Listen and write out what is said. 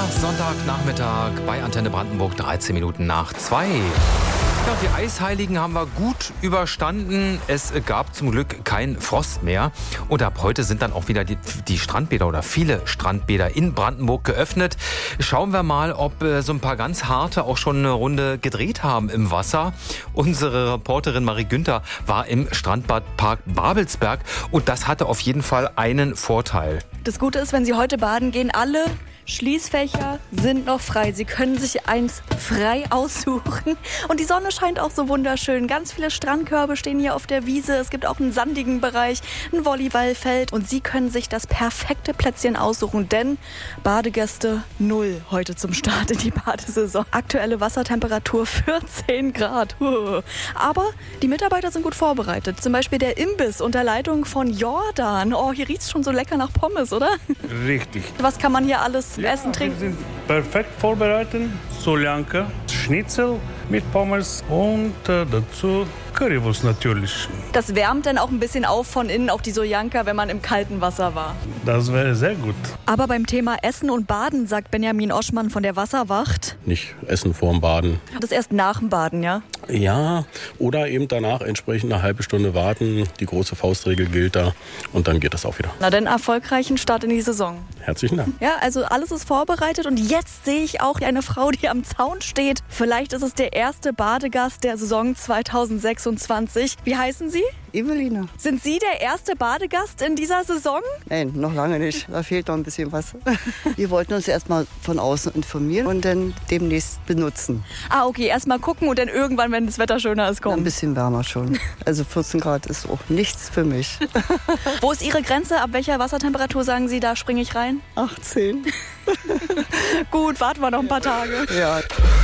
Sonntagnachmittag bei Antenne Brandenburg, 13 Minuten nach 2. Ja, die Eisheiligen haben wir gut überstanden. Es gab zum Glück kein Frost mehr. Und ab heute sind dann auch wieder die Strandbäder oder viele Strandbäder in Brandenburg geöffnet. Schauen wir mal, ob so ein paar ganz harte auch schon eine Runde gedreht haben im Wasser. Unsere Reporterin Marie Günther war im Strandbadpark Babelsberg und das hatte auf jeden Fall einen Vorteil. Das Gute ist, wenn Sie heute baden gehen, alle Schließfächer sind noch frei. Sie können sich eins frei aussuchen. Und die Sonne scheint auch so wunderschön. Ganz viele Strandkörbe stehen hier auf der Wiese. Es gibt auch einen sandigen Bereich, ein Volleyballfeld. Und Sie können sich das perfekte Plätzchen aussuchen, denn Badegäste 0 heute zum Start in die Badesaison. Aktuelle Wassertemperatur 14 Grad. Aber die Mitarbeiter sind gut vorbereitet. Zum Beispiel der Imbiss unter Leitung von Jordan. Oh, hier riecht es schon so lecker nach Pommes, oder? Richtig. Was kann man hier alles essen, trinken? Wir sind perfekt vorbereitet. Soljanka, Schnitzel mit Pommes und dazu Currywurst natürlich. Das wärmt dann auch ein bisschen auf von innen, auch die Soljanka, wenn man im kalten Wasser war. Das wäre sehr gut. Aber beim Thema Essen und Baden sagt Benjamin Oschmann von der Wasserwacht: Nicht essen vorm Baden. Das erst nach dem Baden, ja? Ja, oder eben danach entsprechend eine halbe Stunde warten. Die große Faustregel gilt da und dann geht das auch wieder. Na, dann erfolgreichen Start in die Saison. Herzlichen Dank. Ja, also alles ist vorbereitet und jetzt sehe ich auch eine Frau, die am Zaun steht. Vielleicht ist es der erste Badegast der Saison 2026. Wie heißen Sie? Evelina. Sind Sie der erste Badegast in dieser Saison? Nein, noch lange nicht. Da fehlt noch ein bisschen was. Wir wollten uns erstmal von außen informieren und dann demnächst benutzen. Ah, okay, erstmal gucken und dann irgendwann, wenn das Wetter schöner ist, kommen. Ein bisschen wärmer schon. Also 14 Grad ist auch nichts für mich. Wo ist Ihre Grenze? Ab welcher Wassertemperatur sagen Sie, da springe ich rein? 18. Gut, warten wir noch ein paar Tage. Ja.